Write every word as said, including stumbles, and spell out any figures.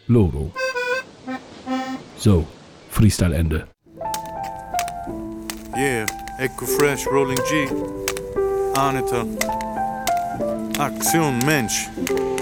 Loro. So, Freestyle Ende. Yeah, Echo Fresh, Rolling G, Anita, Aktion Mensch.